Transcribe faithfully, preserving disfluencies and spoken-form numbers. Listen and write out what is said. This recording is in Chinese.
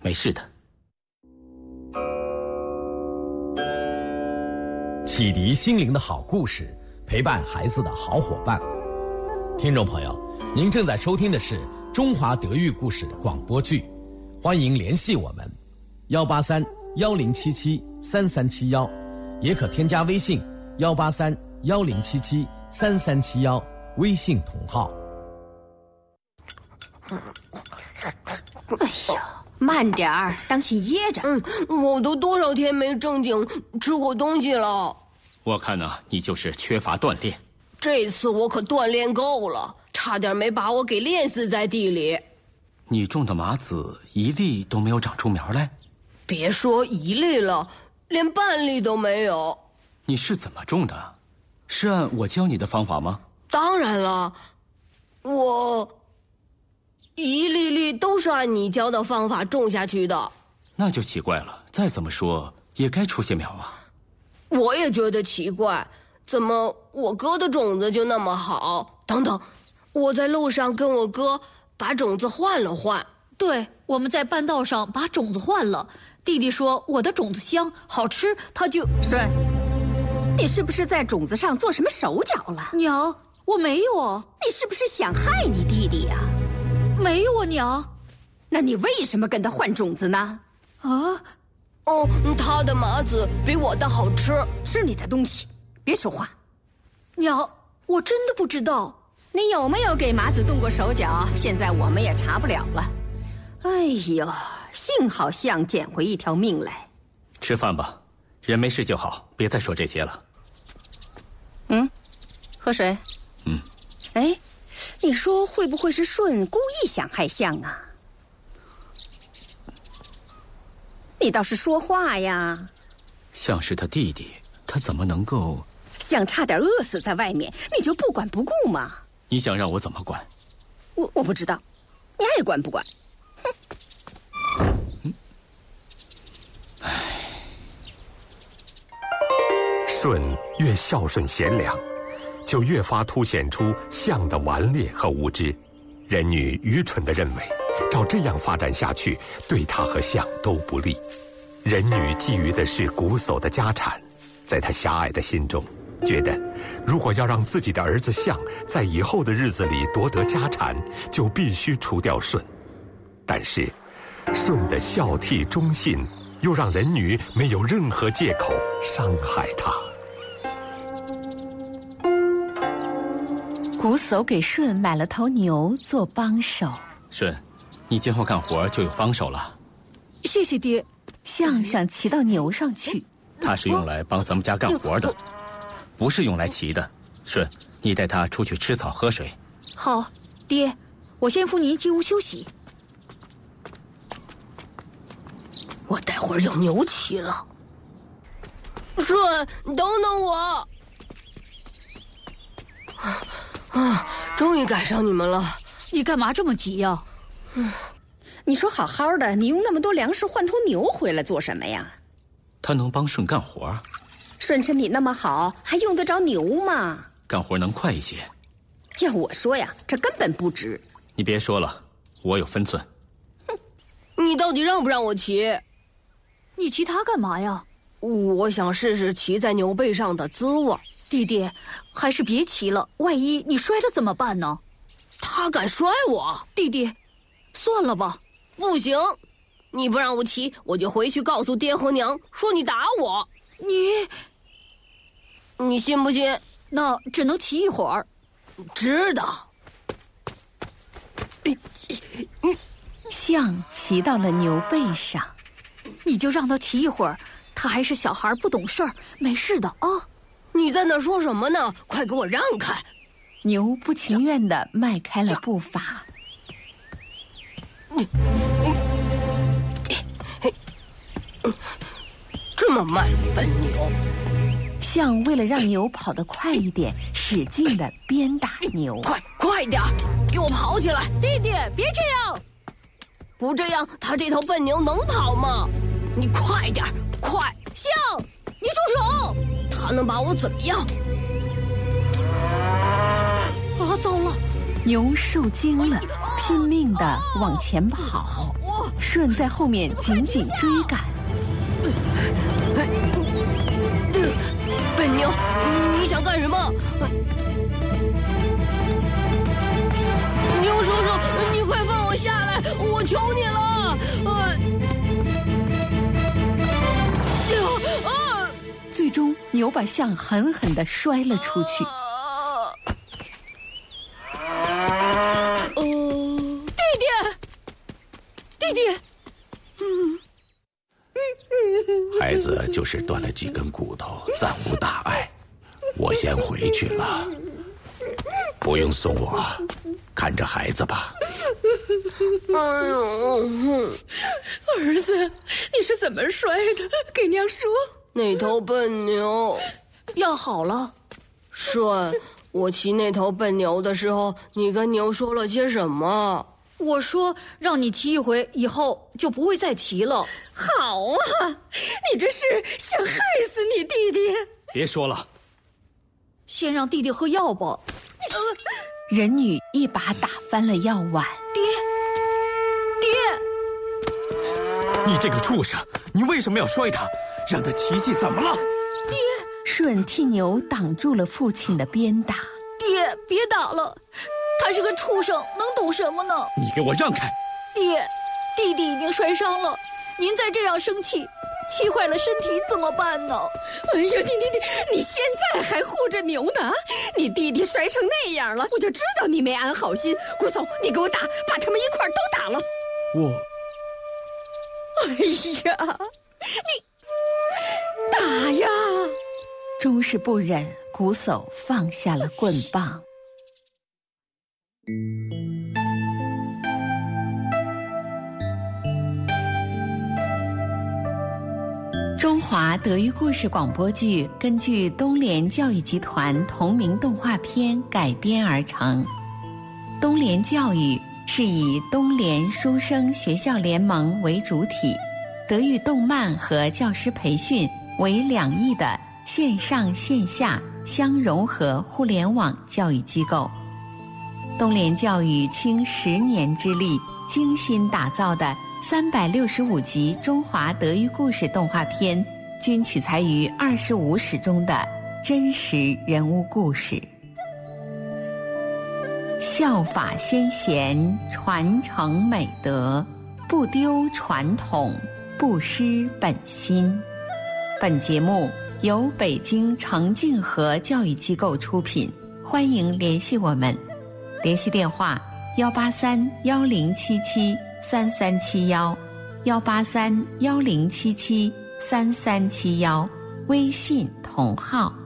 没事的。 启迪心灵的好故事，陪伴孩子的好伙伴。听众朋友，您正在收听的是中华德育故事广播剧，欢迎联系我们幺八三幺零七七三三七幺，也可添加微信幺八三幺零七七三三七幺，微信同号。 哎呀，慢点儿，当心噎着。 嗯，我都多少天没正经吃过东西了。 我看呢、啊，你就是缺乏锻炼。 这次我可锻炼够了，差点没把我给练死在地里。 你种的麻籽一粒都没有长出苗来？ 别说一粒了，连半粒都没有。 你是怎么种的？是按我教你的方法吗？ 当然了，我一粒粒都是按你教的方法种下去的。 那就奇怪了，再怎么说也该出些苗啊。 我也觉得奇怪，怎么我哥的种子就那么好？等等，我在路上跟我哥把种子换了换。 对，我们在半道上把种子换了。弟弟说我的种子香好吃，他就顺，你是不是在种子上做什么手脚了？ 娘，我没有啊。 你是不是想害你弟弟呀、 啊？没有啊，娘。 那你为什么跟他换种子呢？ 啊？ 哦，他的麻籽比我的好吃。 吃你的东西，别说话。 娘，我真的不知道。 你有没有给麻籽动过手脚？现在我们也查不了了。哎呦，幸好象捡回一条命来。 吃饭吧，人没事就好，别再说这些了。 嗯，喝水。 嗯。 哎，你说会不会是舜故意想害象啊？你倒是说话呀！ 象是他弟弟，他怎么能够…… 象差点饿死在外面，你就不管不顾吗？ 你想让我怎么管？ 我我不知道，你爱管不管？哼！ 嗯，唉。 舜越孝顺贤良，就越发凸显出象的顽劣和无知。人女愚蠢地认为，照这样发展下去，对他和象都不利。人女觊觎的是瞽叟的家产，在他狭隘的心中，觉得如果要让自己的儿子象在以后的日子里夺得家产，就必须除掉舜。但是，舜的孝悌忠信，又让人女没有任何借口伤害他。 瞽叟给舜买了头牛做帮手。 舜，你今后干活就有帮手了。 谢谢爹。 象想骑到牛上去， 它是用来帮咱们家干活的，不是用来骑的。舜，你带它出去吃草喝水。 好，爹，我先扶你进屋休息。 我待会儿有牛骑了。舜，等等我！啊，终于赶上你们了。 你干嘛这么急呀、啊？ 嗯，你说好好的，你用那么多粮食换头牛回来做什么呀？ 他能帮舜干活。 舜身体那么好，还用得着牛吗？ 干活能快一些。 要我说呀，这根本不值。 你别说了，我有分寸。 哼，你到底让不让我骑？ 你骑它干嘛呀？ 我想试试骑在牛背上的滋味。 弟弟，还是别骑了，万一你摔了怎么办呢？ 他敢摔我？ 弟弟，算了吧。 不行，你不让我骑，我就回去告诉爹和娘，说你打我。 你， 你信不信？ 那只能骑一会儿。 知道。 象骑到了牛背上， 你就让他骑一会儿，他还是小孩，不懂事儿，没事的啊。 你在那说什么呢？快给我让开！ 牛不情愿地迈开了步伐。 你，这么慢，笨牛！ 象为了让牛跑得快一点，使劲地鞭打牛。 快快点，给我跑起来！ 弟弟，别这样！ 不这样，他这头笨牛能跑吗？你快点，快！ 象，你住手！ 他能把我怎么样？ 啊，糟了！ 牛受惊了，拼命地往前跑，舜在后面紧紧追赶。 笨牛，你想干什么？牛叔叔，你快放我下来，我求你了！呃，啊！ 最终，牛把象狠狠地摔了出去。 呃， 弟弟，弟弟， 嗯，孩子就是断了几根骨头，暂无大碍。我先回去了，不用送我，看着孩子吧。 哎呦， 儿子，你是怎么摔的？给娘说。 那头笨牛要好了。 舜，我骑那头笨牛的时候，你跟牛说了些什么？ 我说让你骑一回，以后就不会再骑了。 好啊，你这是想害死你弟弟。 别说了， 先让弟弟喝药吧。 人女一把打翻了药碗。 爹，爹， 你这个畜生，你为什么要摔他？让他奇迹怎么了？ 爹， 舜替牛挡住了父亲的鞭打。 爹，别打了，他是个畜生，能懂什么呢？ 你给我让开！ 爹，弟弟已经摔伤了，您再这样生气，气坏了身体怎么办呢？ 哎呀，你你你，你现在还护着牛呢？你弟弟摔成那样了，我就知道你没安好心。顾总，你给我打，把他们一块儿都打了。 我， 哎呀，你打呀！ 终是不忍，瞽叟放下了棍棒。中华德育故事广播剧根据东联教育集团同名动画片改编而成。东联教育是以东联书生学校联盟为主体，德育动漫和教师培训为两翼的线上线下相融合互联网教育机构。东联教育倾十年之力精心打造的三百六十五集中华德育故事动画片，均取材于二十五史中的真实人物故事。效法先贤，传承美德，不丢传统，不失本心。本节目由北京程敬和教育机构出品，欢迎联系我们。联系电话：幺八三幺零七七三三七幺，幺八三幺零七七三三七幺，微信同号。